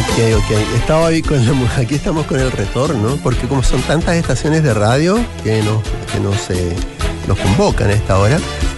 Ok. Estaba ahí aquí estamos con el retorno, porque como son tantas estaciones de radio que nos convocan a esta hora,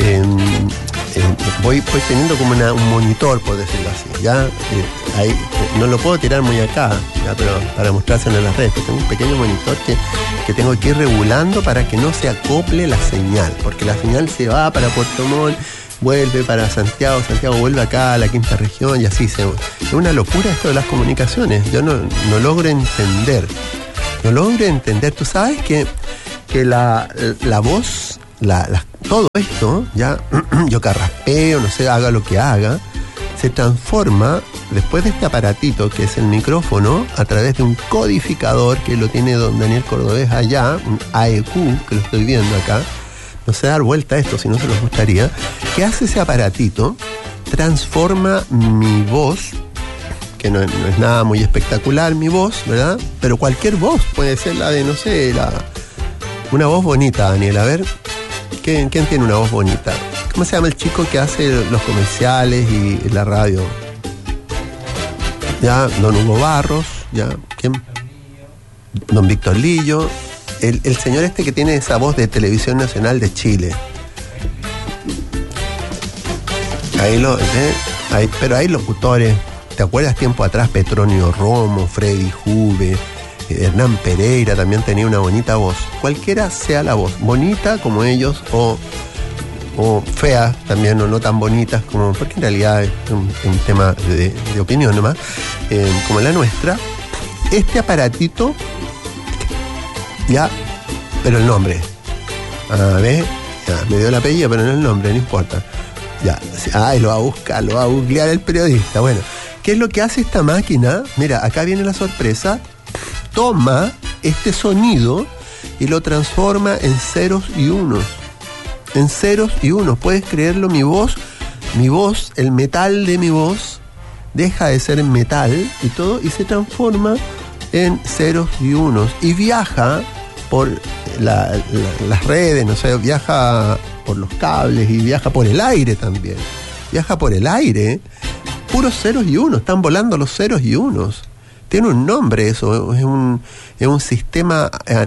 voy teniendo como un monitor, por decirlo así. Ya ahí no lo puedo tirar muy acá, ya, pero para mostrárselo en las redes, tengo un pequeño monitor que tengo que ir regulando para que no se acople la señal, porque la señal se va para Puerto Montt, vuelve para Santiago vuelve acá a la quinta región y así es una locura esto de las comunicaciones. Yo no logro entender. Tú sabes que la voz, todo esto, ya yo carraspeo, no sé, haga lo que haga, se transforma después de este aparatito que es el micrófono a través de un codificador que lo tiene don Daniel Cordobés allá, un AEQ, que lo estoy viendo acá. No sé dar vuelta a esto, si no se los gustaría. ¿Qué hace ese aparatito? Transforma mi voz, que no es nada muy espectacular mi voz, ¿verdad? Pero cualquier voz, puede ser la de, no sé, una voz bonita, Daniel. A ver, ¿quién tiene una voz bonita? ¿Cómo se llama el chico que hace los comerciales y la radio? Ya, don Hugo Barros, ya, ¿quién? Don Víctor Lillo. El señor este que tiene esa voz de Televisión Nacional de Chile. Pero hay locutores, ¿te acuerdas tiempo atrás? Petronio Romo, Freddy Juve, Hernán Pereira también tenía una bonita voz. Cualquiera sea la voz, bonita como ellos o fea también, o no tan bonitas como, porque en realidad es un tema de opinión nomás, como la nuestra. Este aparatito, ya, pero el nombre. A ver, ya, me dio el apellido, pero no el nombre, no importa. Ya, lo va a googlear el periodista. Bueno, ¿qué es lo que hace esta máquina? Mira, acá viene la sorpresa. Toma este sonido y lo transforma en ceros y unos. En ceros y unos. ¿Puedes creerlo? Mi voz, el metal de mi voz, deja de ser metal y todo, y se transforma en ceros y unos. Y viaja por las redes, no sé, viaja por los cables y viaja por el aire también. Viaja por el aire, puros ceros y unos, están volando los ceros y unos. Tiene un nombre eso, es un sistema,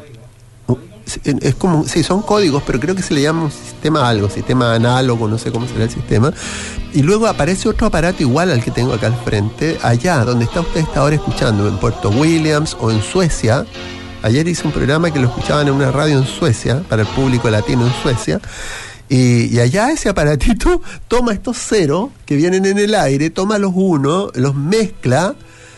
es como, sí, son códigos, pero creo que se le llama un sistema análogo, no sé cómo será el sistema. Y luego aparece otro aparato igual al que tengo acá al frente, allá donde usted está ahora escuchando, en Puerto Williams o en Suecia. Ayer hice un programa que lo escuchaban en una radio en Suecia, para el público latino en Suecia, y allá ese aparatito toma estos ceros que vienen en el aire, toma los unos, los mezcla,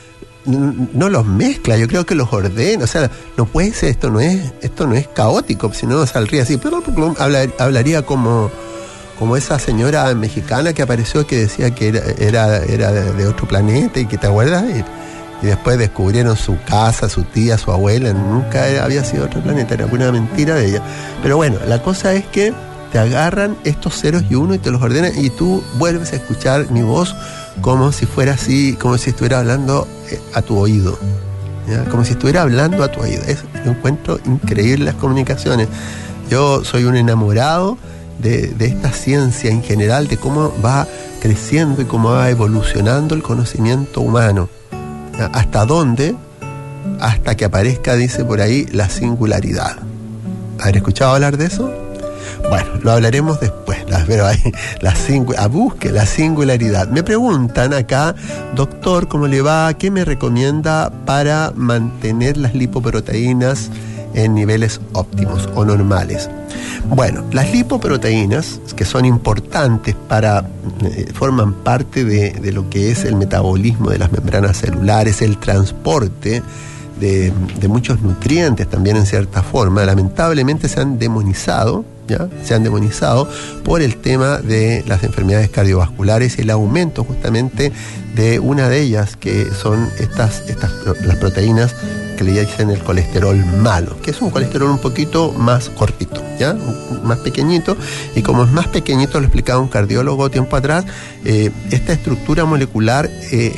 no los mezcla, yo creo que los ordena, o sea, no puede ser, esto no es caótico, si no saldría así, pero hablaría como esa señora mexicana que apareció que decía que era de otro planeta y que, ¿te acuerdas? Y después descubrieron su casa, su tía, su abuela, nunca había sido otro planeta, era una mentira de ella. Pero bueno, la cosa es que te agarran estos ceros y unos y te los ordenan y tú vuelves a escuchar mi voz como si fuera así, como si estuviera hablando a tu oído, ¿ya? Como si estuviera hablando a tu oído. Yo encuentro increíble las comunicaciones. Yo soy un enamorado de esta ciencia en general, de cómo va creciendo y cómo va evolucionando el conocimiento humano. ¿Hasta dónde? Hasta que aparezca, dice por ahí, la singularidad. ¿Haber escuchado hablar de eso? Bueno, lo hablaremos después, pero ahí, busque la singularidad. Me preguntan acá, doctor, ¿cómo le va? ¿Qué me recomienda para mantener las lipoproteínas en niveles óptimos o normales? Bueno, las lipoproteínas, que son importantes forman parte de lo que es el metabolismo de las membranas celulares, el transporte de muchos nutrientes también en cierta forma, lamentablemente se han demonizado por el tema de las enfermedades cardiovasculares y el aumento justamente de una de ellas, que son las proteínas que le dicen el colesterol malo, que es un colesterol un poquito más cortito, ¿ya? Más pequeñito, y como es más pequeñito, lo explicaba un cardiólogo tiempo atrás, esta estructura molecular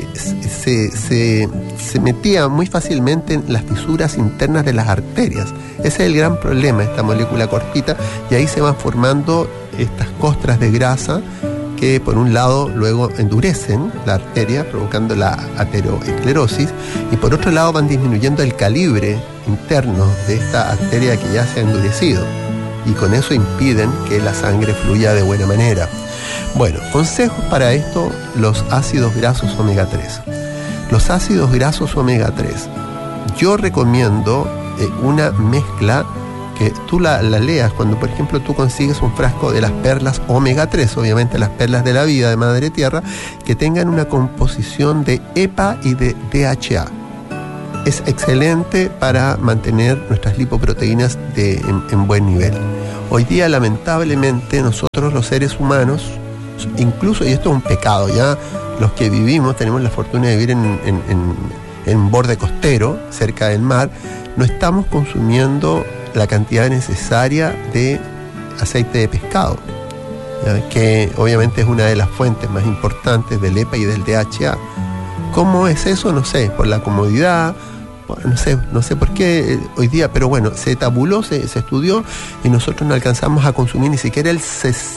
se metía muy fácilmente en las fisuras internas de las arterias. Ese es el gran problema, esta molécula cortita, y ahí se van formando estas costras de grasa que por un lado luego endurecen la arteria, provocando la ateroesclerosis, y por otro lado van disminuyendo el calibre interno de esta arteria que ya se ha endurecido, y con eso impiden que la sangre fluya de buena manera. Bueno, consejos para esto: los ácidos grasos omega 3. Los ácidos grasos omega 3. Yo recomiendo una mezcla que tú la leas cuando, por ejemplo, tú consigues un frasco de las perlas omega 3, obviamente las perlas de la vida de Madre Tierra, que tengan una composición de EPA y de DHA. Es excelente para mantener nuestras lipoproteínas en buen nivel. Hoy día, lamentablemente, nosotros los seres humanos, incluso, y esto es un pecado, ya los que vivimos, tenemos la fortuna de vivir en un borde costero, cerca del mar, no estamos consumiendo la cantidad necesaria de aceite de pescado, ¿ya? Que obviamente es una de las fuentes más importantes del EPA y del DHA. ¿Cómo es eso? No sé, por la comodidad, no sé por qué hoy día, pero bueno, se tabuló, se estudió, y nosotros no alcanzamos a consumir ni siquiera el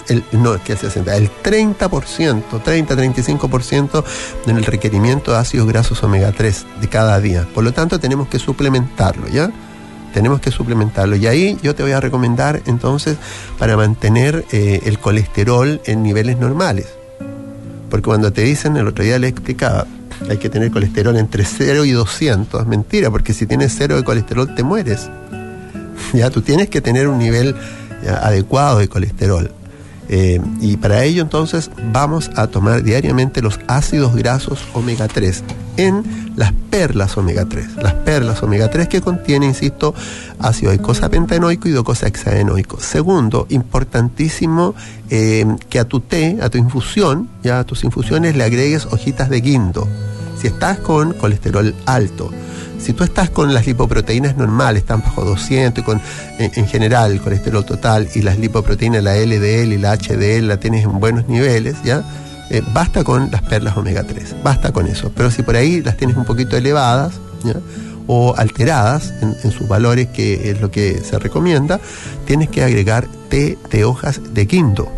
30-35% del requerimiento de ácidos grasos omega 3 de cada día. Por lo tanto, tenemos que suplementarlo, ¿ya? Tenemos que suplementarlo. Y ahí yo te voy a recomendar, entonces, para mantener el colesterol en niveles normales. Porque cuando te dicen, el otro día le explicaba, hay que tener colesterol entre 0 y 200. Mentira, porque si tienes 0 de colesterol te mueres. Ya, tú tienes que tener un nivel adecuado de colesterol. Y para ello, entonces, vamos a tomar diariamente los ácidos grasos omega 3 en las perlas omega 3. Las perlas omega 3 que contienen, insisto, ácido eicosapentaenoico y docosahexaenoico. Segundo, importantísimo, que a tu té, a tu infusión, ya a tus infusiones le agregues hojitas de guindo. Si estás con colesterol alto, si tú estás con las lipoproteínas normales, están bajo 200, y con en general el colesterol total y las lipoproteínas, la LDL y la HDL, la tienes en buenos niveles, ¿ya? Basta con las perlas omega 3, basta con eso. Pero si por ahí las tienes un poquito elevadas, ¿ya? O alteradas en sus valores, que es lo que se recomienda, tienes que agregar té de hojas de guindo,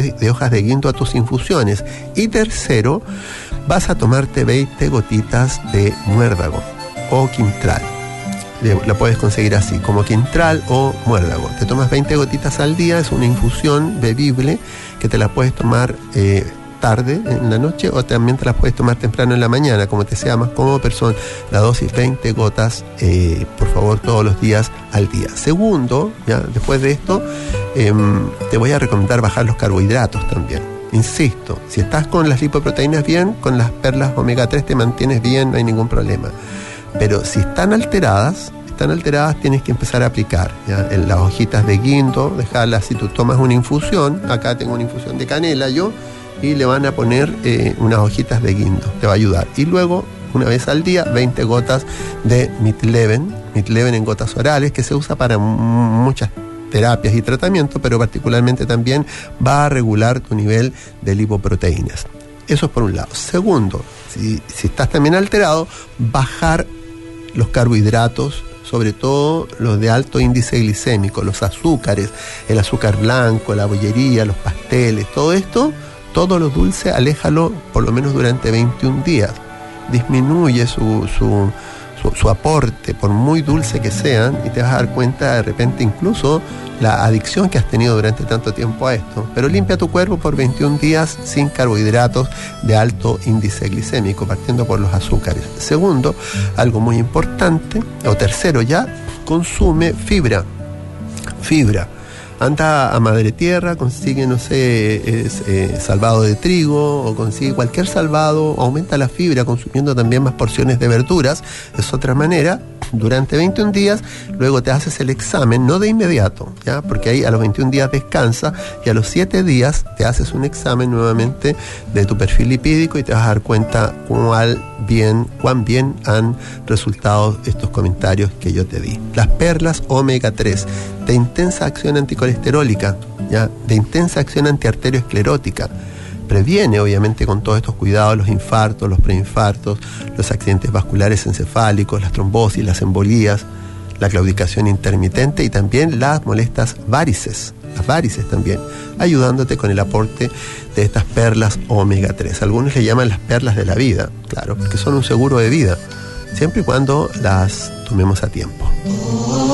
a tus infusiones. Y tercero, vas a tomarte 20 gotitas de muérdago o quintral. La puedes conseguir así, como quintral o muérdago. Te tomas 20 gotitas al día, es una infusión bebible que te la puedes tomar tarde en la noche, o también te las puedes tomar temprano en la mañana, como te sea más cómodo, pero son la dosis 20 gotas, por favor, todos los días al día. Segundo, ya después de esto, te voy a recomendar bajar los carbohidratos también. Insisto, si estás con las lipoproteínas bien, con las perlas omega 3 te mantienes bien, no hay ningún problema. Pero si están alteradas, tienes que empezar a aplicar, ¿ya? En las hojitas de guindo, dejarlas. Si tú tomas una infusión, acá tengo una infusión de canela yo, y le van a poner unas hojitas de guindo, te va a ayudar. Y luego, una vez al día, 20 gotas de Midleven en gotas orales, que se usa para muchas terapias y tratamientos, pero particularmente también va a regular tu nivel de lipoproteínas. Eso es por un lado. Segundo, si estás también alterado, bajar los carbohidratos, sobre todo los de alto índice glicémico, los azúcares, el azúcar blanco, la bollería, los pasteles, todo esto, todo lo dulce, aléjalo por lo menos durante 21 días. Disminuye su aporte, por muy dulce que sean, y te vas a dar cuenta de repente incluso la adicción que has tenido durante tanto tiempo a esto. Pero limpia tu cuerpo por 21 días sin carbohidratos de alto índice glicémico, partiendo por los azúcares. Segundo, algo muy importante, o tercero ya, consume fibra. Anda a Madre Tierra, consigue, no sé, salvado de trigo, o consigue cualquier salvado, aumenta la fibra consumiendo también más porciones de verduras, es otra manera. Durante 21 días, luego te haces el examen, no de inmediato, ¿ya? Porque ahí a los 21 días descansa, y a los 7 días te haces un examen nuevamente de tu perfil lipídico, y te vas a dar cuenta cuán bien han resultado estos comentarios que yo te di. Las perlas omega 3, de intensa acción anticolesterólica, ¿ya? De intensa acción antiarterioesclerótica. Previene, obviamente, con todos estos cuidados, los infartos, los preinfartos, los accidentes vasculares encefálicos, las trombosis, las embolías, la claudicación intermitente y también las molestas varices. las varices también, ayudándote con el aporte de estas perlas omega 3. Algunos le llaman las perlas de la vida, claro, porque son un seguro de vida, siempre y cuando las tomemos a tiempo.